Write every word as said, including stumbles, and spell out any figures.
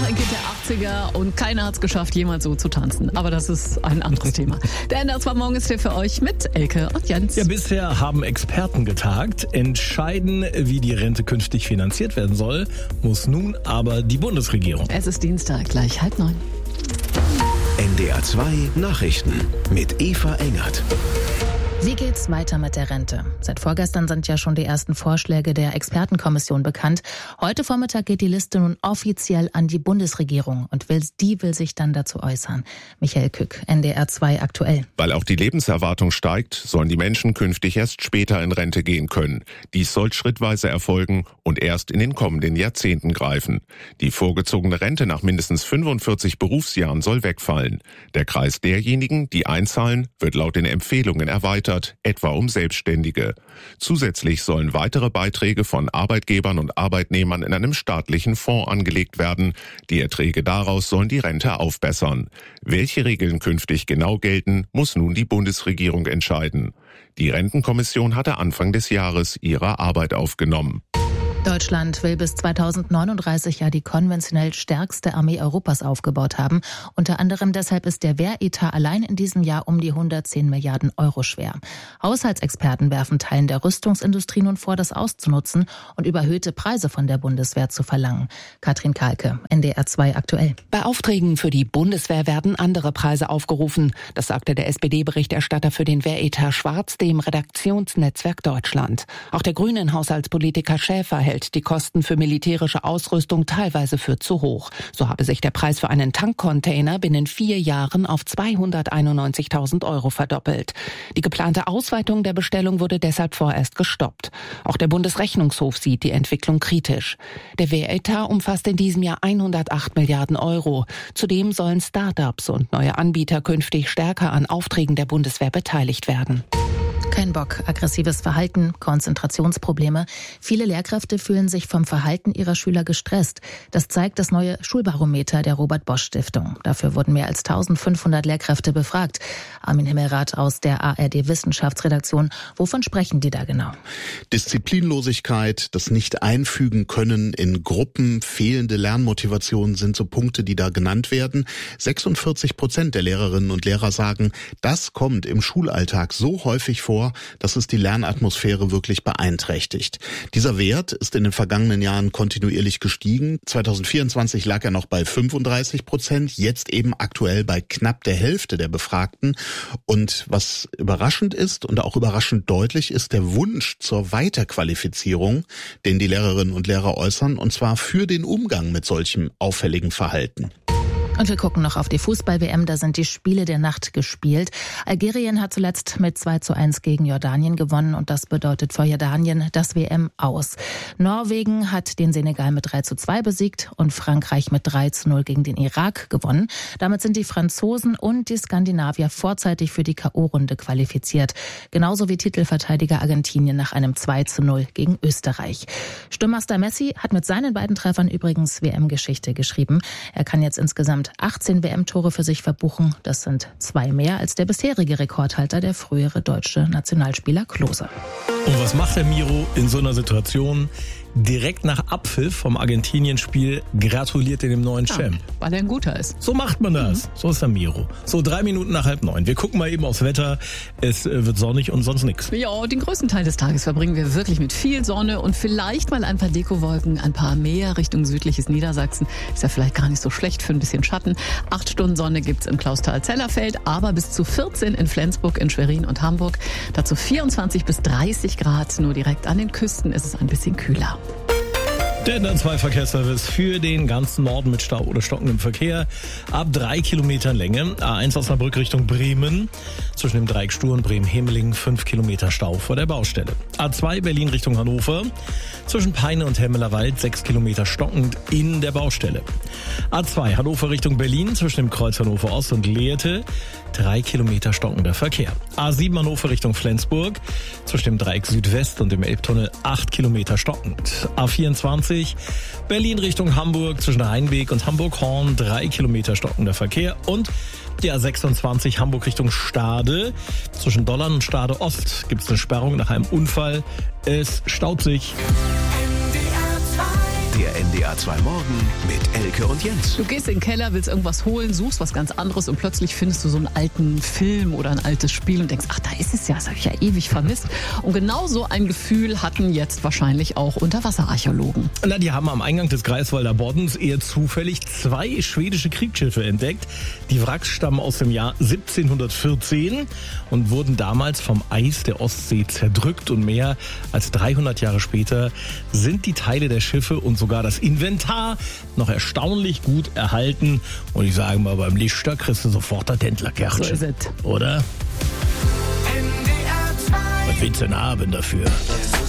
noch ein Kind der achtziger und keiner hat es geschafft, jemals so zu tanzen. Aber das ist ein anderes Thema. Der N D R zwei Morgen ist hier für euch mit Elke und Jens. Ja, bisher haben Experten getagt. Entscheiden, wie die Rente künftig finanziert werden soll, muss nun aber die Bundesregierung. Es ist Dienstag, gleich halb neun. N D R zwei Nachrichten mit Eva Engert. Wie geht's weiter mit der Rente? Seit vorgestern sind ja schon die ersten Vorschläge der Expertenkommission bekannt. Heute Vormittag geht die Liste nun offiziell an die Bundesregierung und will, die will sich dann dazu äußern. Michael Kück, N D R zwei aktuell. Weil auch die Lebenserwartung steigt, sollen die Menschen künftig erst später in Rente gehen können. Dies soll schrittweise erfolgen und erst in den kommenden Jahrzehnten greifen. Die vorgezogene Rente nach mindestens fünfundvierzig Berufsjahren soll wegfallen. Der Kreis derjenigen, die einzahlen, wird laut den Empfehlungen erweitert, etwa um Selbstständige. Zusätzlich sollen weitere Beiträge von Arbeitgebern und Arbeitnehmern in einem staatlichen Fonds angelegt werden. Die Erträge daraus sollen die Rente aufbessern. Welche Regeln künftig genau gelten, muss nun die Bundesregierung entscheiden. Die Rentenkommission hatte Anfang des Jahres ihre Arbeit aufgenommen. Deutschland will bis zweitausendneununddreißig ja die konventionell stärkste Armee Europas aufgebaut haben. Unter anderem deshalb ist der Wehretat allein in diesem Jahr um die hundertzehn Milliarden Euro schwer. Haushaltsexperten werfen Teilen der Rüstungsindustrie nun vor, das auszunutzen und überhöhte Preise von der Bundeswehr zu verlangen. Katrin Kahlke, N D R zwei aktuell. Bei Aufträgen für die Bundeswehr werden andere Preise aufgerufen. Das sagte der S P D-Berichterstatter für den Wehretat Schwarz dem Redaktionsnetzwerk Deutschland. Auch der grünen Haushaltspolitiker Schäfer hält die Kosten für militärische Ausrüstung teilweise für zu hoch. So habe sich der Preis für einen Tankcontainer binnen vier Jahren auf zweihunderteinundneunzigtausend Euro verdoppelt. Die geplante Ausweitung der Bestellung wurde deshalb vorerst gestoppt. Auch der Bundesrechnungshof sieht die Entwicklung kritisch. Der Wehretat umfasst in diesem Jahr hundertacht Milliarden Euro. Zudem sollen Start-ups und neue Anbieter künftig stärker an Aufträgen der Bundeswehr beteiligt werden. Kein Bock, aggressives Verhalten, Konzentrationsprobleme. Viele Lehrkräfte fühlen sich vom Verhalten ihrer Schüler gestresst. Das zeigt das neue Schulbarometer der Robert-Bosch-Stiftung. Dafür wurden mehr als eintausendfünfhundert Lehrkräfte befragt. Armin Himmelrath aus der A R D-Wissenschaftsredaktion. Wovon sprechen die da genau? Disziplinlosigkeit, das Nicht-Einfügen können in Gruppen, fehlende Lernmotivation sind so Punkte, die da genannt werden. sechsundvierzig Prozent der Lehrerinnen und Lehrer sagen, das kommt im Schulalltag so häufig vor, dass es die Lernatmosphäre wirklich beeinträchtigt. Dieser Wert ist in den vergangenen Jahren kontinuierlich gestiegen. zweitausendvierundzwanzig lag er noch bei fünfunddreißig Prozent, jetzt eben aktuell bei knapp der Hälfte der Befragten. Und was überraschend ist und auch überraschend deutlich ist der Wunsch zur Weiterqualifizierung, den die Lehrerinnen und Lehrer äußern, und zwar für den Umgang mit solchem auffälligen Verhalten. Und wir gucken noch auf die Fußball-W M, da sind die Spiele der Nacht gespielt. Algerien hat zuletzt mit zwei zu eins gegen Jordanien gewonnen und das bedeutet für Jordanien das W M aus. Norwegen hat den Senegal mit drei zu zwei besiegt und Frankreich mit drei zu null gegen den Irak gewonnen. Damit sind die Franzosen und die Skandinavier vorzeitig für die K O-Runde qualifiziert. Genauso wie Titelverteidiger Argentinien nach einem zwei zu null gegen Österreich. Sturmmaster Messi hat mit seinen beiden Treffern übrigens W M-Geschichte geschrieben. Er kann jetzt insgesamt achtzehn W M-Tore für sich verbuchen. Das sind zwei mehr als der bisherige Rekordhalter, der frühere deutsche Nationalspieler Klose. Und was macht der Miro in so einer Situation? Direkt nach Abpfiff vom Argentinien-Spiel gratuliert er dem neuen ja, Champ. Weil er ein guter ist. So macht man das. Mhm. So ist der Miro. So drei Minuten nach halb neun. Wir gucken mal eben aufs Wetter. Es wird sonnig und sonst nichts. Ja, den größten Teil des Tages verbringen wir wirklich mit viel Sonne und vielleicht mal ein paar Dekowolken, ein paar mehr Richtung südliches Niedersachsen. Ist ja vielleicht gar nicht so schlecht für ein bisschen Schatten. Acht Stunden Sonne gibt's im Klausthal-Zellerfeld, aber bis zu vierzehn in Flensburg, in Schwerin und Hamburg. Dazu vierundzwanzig bis dreißig Grad. Nur direkt an den Küsten ist es ein bisschen kühler. Der N D R zwei Verkehrsservice für den ganzen Norden mit Stau oder stockendem Verkehr. Ab drei Kilometern Länge. A eins Osnabrück Richtung Bremen. Zwischen dem Dreieck Stur und Bremen-Hemeling fünf Kilometer Stau vor der Baustelle. A zwei Berlin Richtung Hannover. Zwischen Peine und Hemmelerwald sechs Kilometer stockend in der Baustelle. A zwei Hannover Richtung Berlin. Zwischen dem Kreuz Hannover Ost und Lehrte drei Kilometer stockender Verkehr. A sieben Hannover Richtung Flensburg. Zwischen dem Dreieck Südwest und dem Elbtunnel acht Kilometer stockend. A vierundzwanzig Berlin Richtung Hamburg zwischen Rheinweg und Hamburg-Horn drei Kilometer stockender Verkehr und die A sechsundzwanzig Hamburg Richtung Stade. Zwischen Dollern und Stade Ost gibt es eine Sperrung nach einem Unfall. Es staut sich. Der N D R zwei Morgen mit Elke und Jens. Du gehst in den Keller, willst irgendwas holen, suchst was ganz anderes und plötzlich findest du so einen alten Film oder ein altes Spiel und denkst, ach, da ist es ja, das habe ich ja ewig vermisst. Und genau so ein Gefühl hatten jetzt wahrscheinlich auch Unterwasserarchäologen. Na, die haben am Eingang des Greifswalder Boddens eher zufällig zwei schwedische Kriegsschiffe entdeckt. Die Wracks stammen aus dem Jahr siebzehnhundertvierzehn und wurden damals vom Eis der Ostsee zerdrückt. Und mehr als dreihundert Jahre später sind die Teile der Schiffe und sogar das Inventar noch erstaunlich gut erhalten. Und ich sage mal, beim Lichter kriegst du sofort das Händlerkärtchen. So ist es. Oder? Was willst du denn haben dafür?